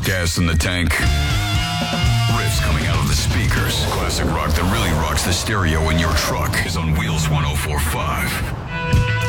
Gas in the tank. Riffs coming out of the speakers. Classic rock that really rocks the stereo in your truck is on Wheels 104.5.